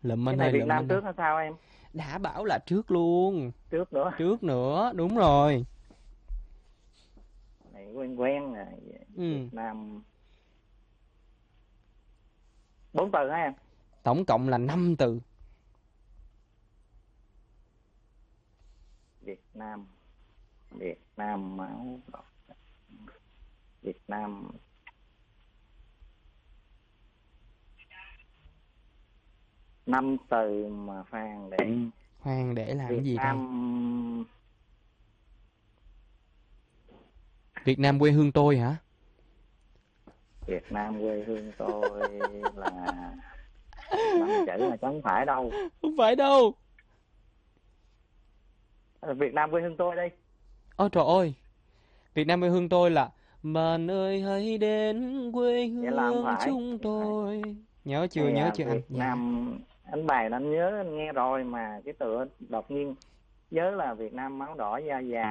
Lụm Cái anh này ơi, Việt lụm Nam anh ơi. trước hay sao em? Đã bảo là trước luôn. Trước nữa. Trước nữa, đúng rồi. Này quen quen à. Việt Ừ. Nam 4 từ hả em? Tổng cộng là 5 từ. Việt Nam. Việt Nam máu đỏ. Việt Nam. 5 từ mà Phan để. Khoan, để làm Việt gì đây? Nam. Việt Nam quê hương tôi hả? Việt Nam quê hương tôi là 5 chữ mà chứ không phải đâu. Không phải đâu. Việt Nam quê hương tôi đi. Ôi trời ơi, Việt Nam quê hương tôi là bạn ơi hãy đến quê Vậy là không hương phải. chúng Không phải. tôi. Nhớ chưa, Này nhớ à, chưa anh? Việt Dạ. Nam. Anh bài anh nhớ anh nghe rồi mà cái tựa đột nhiên nhớ là Việt Nam máu đỏ da vàng.